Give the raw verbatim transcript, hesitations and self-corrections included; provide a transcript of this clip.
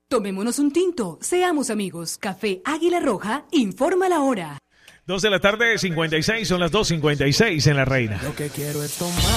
Tomémonos un tinto, seamos amigos. Café Águila Roja, informa la hora. dos de la tarde, cincuenta y seis, son las dos cincuenta y seis en La Reina. Lo que quiero es tomar.